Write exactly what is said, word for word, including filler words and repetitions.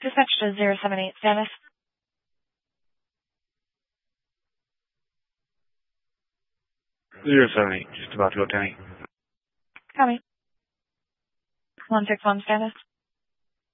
Dispatch to zero seven eight status. Zero seven eight, just about to go ten eight. Copy. one six one status.